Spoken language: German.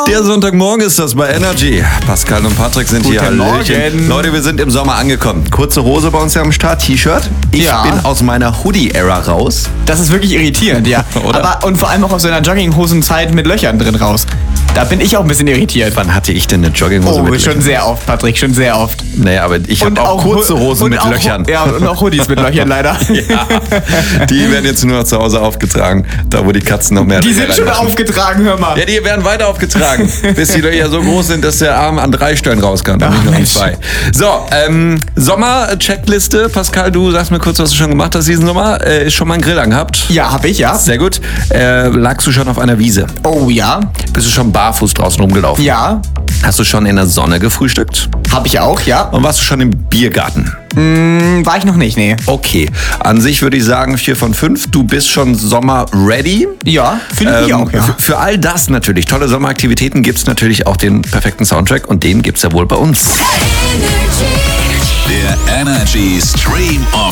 Der Sonntagmorgen ist das bei Energy. Pascal und Patrick sind hier. Guten Morgen. Leute, wir sind im Sommer angekommen. Kurze Hose bei uns ja am Start, T-Shirt. Ich Ja. bin aus meiner Hoodie-Ära raus. Das ist wirklich irritierend, ja. Oder? Und vor allem auch aus so einer Jogginghosenzeit mit Löchern drin raus. Da bin ich auch ein bisschen irritiert. Wann hatte ich denn eine Jogginghose mit Schon Löchern? sehr oft, Patrick, schon sehr oft. Naja, aber ich habe auch kurze Hosen und mit auch, Löchern. Ja, und auch Hoodies mit Löchern leider. Ja, die werden jetzt nur noch zu Hause aufgetragen, da wo die Katzen noch mehr Die Löcher sind schon reinmachen. aufgetragen, hör mal. Ja, die werden weiter aufgetragen, bis die Löcher so groß sind, dass der Arm an 3 Stellen raus kann und nicht nur an Mensch. 2. So, Sommer-Checkliste. Pascal, du sagst mir kurz, was du schon gemacht hast diesen Sommer. Ist schon mal einen Grill angehabt? Ja, hab ich, ja. Sehr gut. Lagst du schon auf einer Wiese? Oh ja. Bist du schon barfuß draußen rumgelaufen? Ja, Hast du schon in der Sonne gefrühstückt? hab ich auch, ja. Und warst du schon im Biergarten? War ich noch nicht, nee. Okay, an sich würde ich sagen 4 von 5. Du bist schon Sommer-ready. Ja, finde ich auch, ja. Für all das natürlich, tolle Sommeraktivitäten, gibt es natürlich auch den perfekten Soundtrack und den gibt es ja wohl bei uns. Der Energy Stream of